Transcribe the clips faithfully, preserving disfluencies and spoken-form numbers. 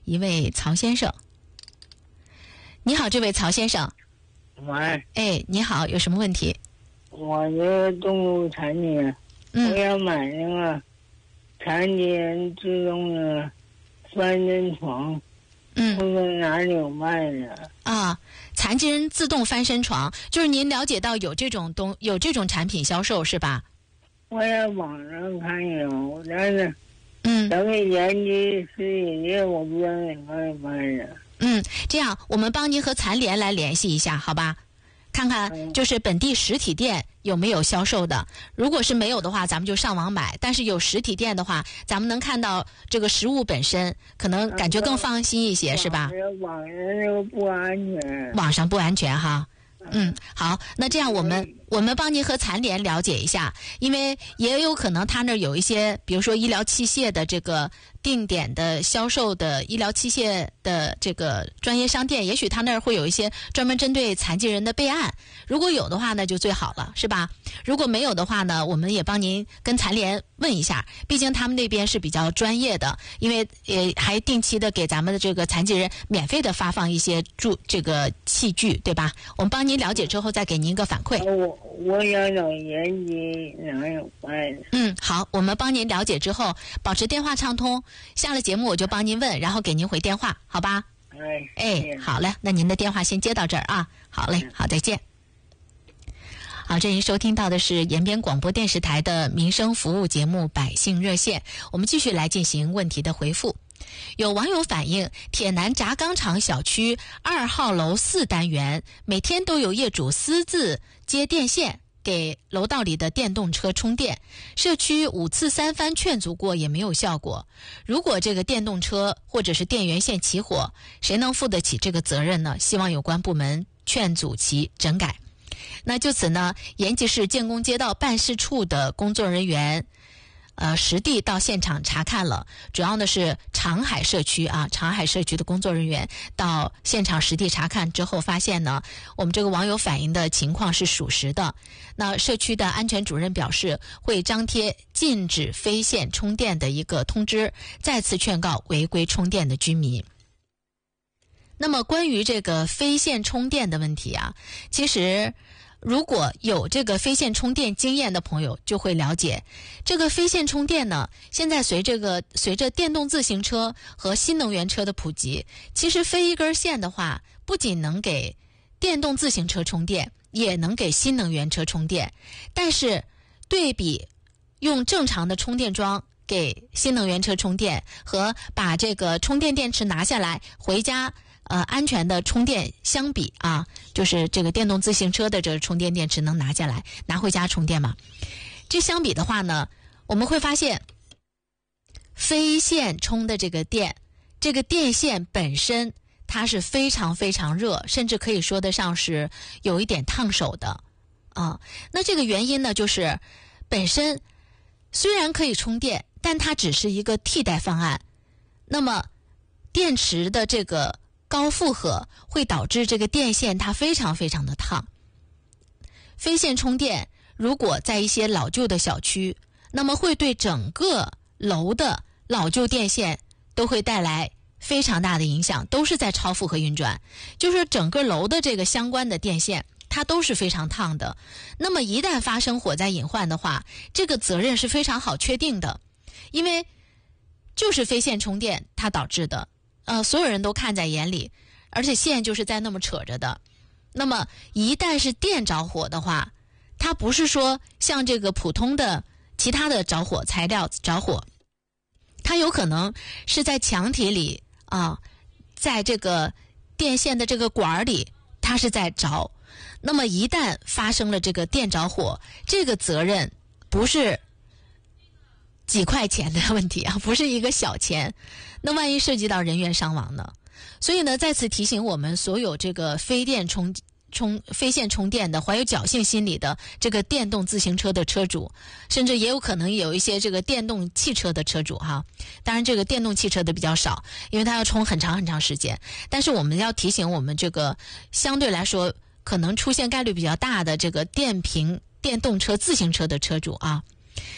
一位曹先生。你好，这位曹先生。 喂。 哎，你好，有什么问题？ 我这个动物产品， 嗯， 我要买那个残疾人自动的翻身床， 嗯， 会不会哪里有卖的？ 啊，残疾人自动翻身床，就是您了解到有这种东有这种产品销售是吧？ 我在网上看有，但是嗯， 咱们延吉实体店我不知道哪个有卖的。 嗯，这样我们帮您和残联来联系一下，好吧？看看就是本地实体店有没有销售的，如果是没有的话咱们就上网买，但是有实体店的话咱们能看到这个实物本身，可能感觉更放心一些，是吧？ 网上那个不安全， 网上不安全哈。嗯，好，那这样我们我们帮您和残联了解一下，因为也有可能他那儿有一些比如说医疗器械的这个定点的销售的医疗器械的这个专业商店，也许他那儿会有一些专门针对残疾人的备案，如果有的话那就最好了，是吧？如果没有的话呢，我们也帮您跟残联问一下，毕竟他们那边是比较专业的，因为也还定期的给咱们的这个残疾人免费的发放一些助这个器具，对吧？我们帮您了解之后再给您一个反馈。 我我想找延吉哪有卖的？ 嗯，好，我们帮您了解之后保持电话畅通，下了节目我就帮您问，然后给您回电话，好吧？ 哎哎，好嘞，那您的电话先接到这儿啊。好嘞，好，再见。好，这您收听到的是延边广播电视台的民生服务节目《百姓热线》，我们继续来进行问题的回复。有网友反映，铁南轧钢厂小区二号楼四单元每天都有业主私自接电线给楼道里的电动车充电，社区五次三番劝阻过也没有效果。如果这个电动车或者是电源线起火，谁能负得起这个责任呢？希望有关部门劝阻其整改。那就此呢，延吉市建工街道办事处的工作人员呃，实地到现场查看了，主要的是长海社区啊，长海社区的工作人员到现场实地查看之后，发现呢，我们这个网友反映的情况是属实的。那社区的安全主任表示，会张贴禁止非线充电的一个通知，再次劝告违规充电的居民。那么关于这个非线充电的问题啊，其实如果有这个非线充电经验的朋友就会了解，这个非线充电呢，现在随这个随着电动自行车和新能源车的普及，其实飞一根线的话，不仅能给电动自行车充电，也能给新能源车充电。但是对比用正常的充电桩给新能源车充电和把这个充电电池拿下来回家呃，安全的充电相比啊，就是这个电动自行车的这个充电电池能拿下来拿回家充电嘛？这相比的话呢，我们会发现，非线充的这个电，这个电线本身它是非常非常热，甚至可以说得上是有一点烫手的啊。那这个原因呢，就是本身虽然可以充电，但它只是一个替代方案。那么电池的这个高负荷会导致这个电线它非常非常的烫。非线充电如果在一些老旧的小区，那么会对整个楼的老旧电线都会带来非常大的影响，都是在超负荷运转，就是整个楼的这个相关的电线它都是非常烫的。那么一旦发生火灾隐患的话，这个责任是非常好确定的，因为就是非线充电它导致的，呃，所有人都看在眼里，而且线就是在那么扯着的。那么一旦是电着火的话，它不是说像这个普通的其他的着火材料着火，它有可能是在墙体里啊，在这个电线的这个管里，它是在着。那么一旦发生了这个电着火，这个责任不是几块钱的问题啊，不是一个小钱，那万一涉及到人员伤亡呢？所以呢，再次提醒我们所有这个非电充充非线充电的怀有侥幸心理的这个电动自行车的车主，甚至也有可能有一些这个电动汽车的车主哈。当然这个电动汽车的比较少，因为它要充很长很长时间，但是我们要提醒我们这个相对来说可能出现概率比较大的这个电瓶电动车自行车的车主啊，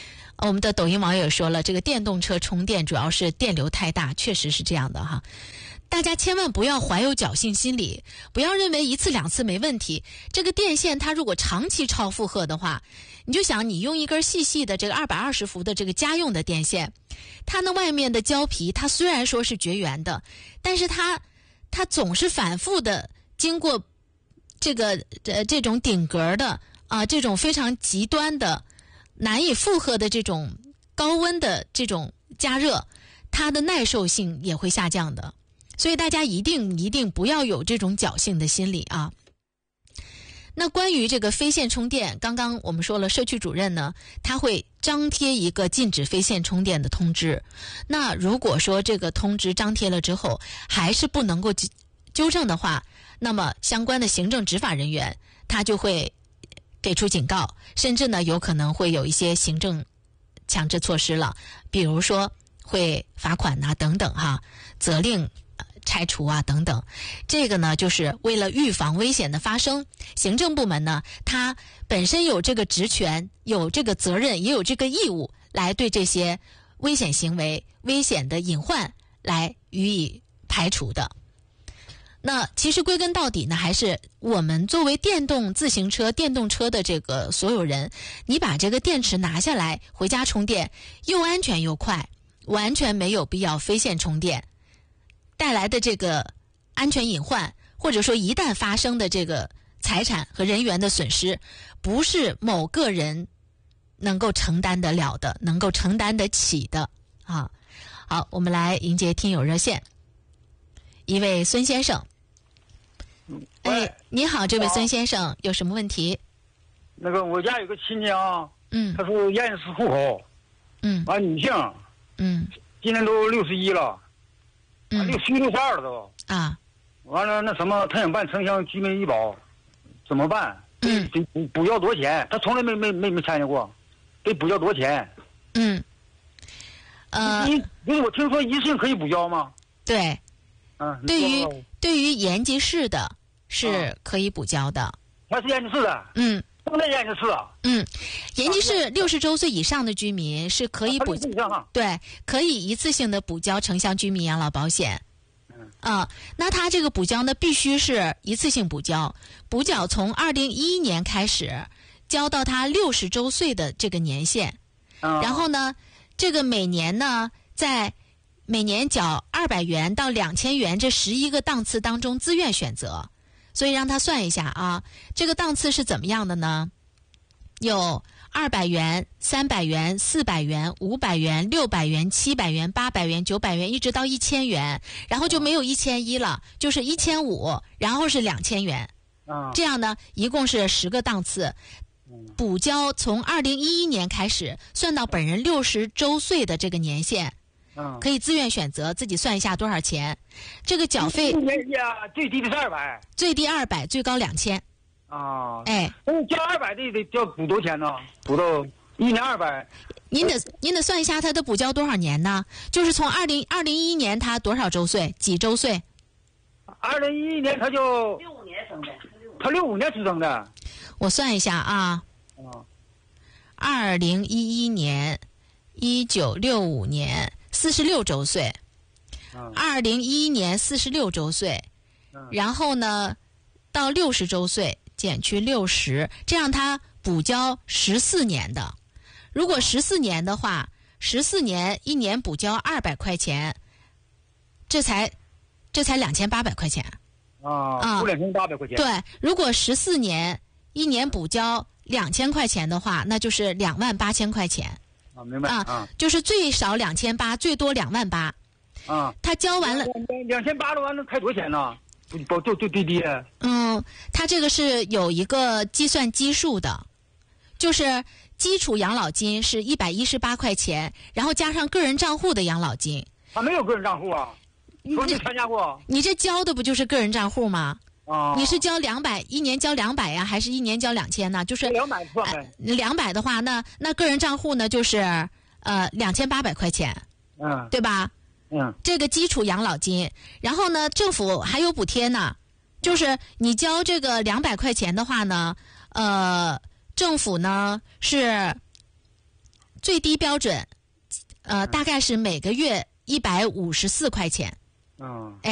我们的抖音网友说了，这个电动车充电主要是电流太大，确实是这样的哈。大家千万不要怀有侥幸心理，不要认为一次两次没问题。这个电线它如果长期超负荷的话，你就想你用一根细细的这个二百二十伏的这个家用的电线，它那外面的胶皮，它虽然说是绝缘的，但是它它总是反复的经过这个呃这种顶格的啊、呃、这种非常极端的难以负荷的这种高温的这种加热，它的耐受性也会下降的。所以大家一定一定不要有这种侥幸的心理啊。那关于这个非线充电，刚刚我们说了，社区主任呢，他会张贴一个禁止非线充电的通知。那如果说这个通知张贴了之后，还是不能够纠正的话，那么相关的行政执法人员他就会给出警告，甚至呢有可能会有一些行政强制措施了，比如说会罚款呐、啊、等等哈，责令拆除啊等等。这个呢就是为了预防危险的发生，行政部门呢它本身有这个职权，有这个责任，也有这个义务来对这些危险行为、危险的隐患来予以排除的。那其实归根到底呢，还是我们作为电动自行车、电动车的这个所有人，你把这个电池拿下来回家充电，又安全又快，完全没有必要非线充电。带来的这个安全隐患，或者说一旦发生的这个财产和人员的损失，不是某个人能够承担得了的，能够承担得起的啊。好，我们来迎接听友热线，一位孙先生。哎，你好，这位孙先生，有什么问题？ 那个我家有个亲戚啊， 嗯， 他是验尸户口， 嗯， 完女性， 嗯， 今年都六十一了。 嗯， 六虚六十二了都啊， 完了那什么，他想办城乡居民医保，怎么办？ 嗯， 得补补交多少钱？他从来没没没没参加过，得补交多少钱？ 嗯，呃， 不是我听说一次性可以补交吗？ 对， 嗯， 对于对于延吉市的是可以补交的， 他是延吉市的， 嗯。 都在延吉市啊。 嗯，延吉市六十周岁以上的居民是可以补， 啊、 对，可以一次性的补交城乡居民养老保险。嗯，啊，那他这个补交呢，必须是一次性补交，补缴从二零一一年开始，交到他六十周岁的这个年限。 啊、 然后呢，这个每年呢，在每年缴二百元到两千元这十一个档次当中自愿选择。所以让他算一下啊，这个档次是怎么样的呢？有二百元、三百元、四百元、五百元、六百元、七百元、八百元、九百元，一直到一千元，然后就没有一千一了，就是一千五，然后是两千元。这样呢，一共是十个档次。补交从二零一一年开始算到本人六十周岁的这个年限。可以自愿选择，自己算一下多少钱。这个缴费最低的是二百， 最低二百，最高两千。 啊， 哎， 那交二百的得交补多少钱呢？补到一年二百。 您得您得算一下他的补交多少年呢？就是从二零二零一一年他多少周岁？几周岁？ 二零一一年他就六五年生的， 他六五年出生的。 我算一下啊。 啊， 二零一一年，一九六五年。四十六周岁，二零一一年四十六周岁，然后呢，到六十周岁减去六十，这样他补交十四年的。如果十四年的话，十四年一年补交二百块钱，这才这才两千八百块钱啊，补两千八百块钱。 对，如果十四年一年补交两千块钱的话，那就是两万八千块钱。 啊，明白啊， 啊， 就是最少两千八，最多两万八。 啊， 他交完了两千八的完了，开多少钱呢？不就就最低。 嗯，他这个是有一个计算基数的，就是基础养老金是一百一十八块钱，然后加上个人账户的养老金。 他没有个人账户啊，说你参加过。 你这交的不就是个人账户吗？ 啊， 你是交两百，一年交两百呀，还是一年交两千呢？就是两百算呗。 两百的话，那那个人账户呢，就是呃两千八百块钱， 嗯， 对吧？ 嗯， 这个基础养老金，然后呢，政府还有补贴呢，就是你交这个两百块钱的话呢，呃，政府呢是最低标准，呃，大概是每个月一百五十四块钱。 嗯。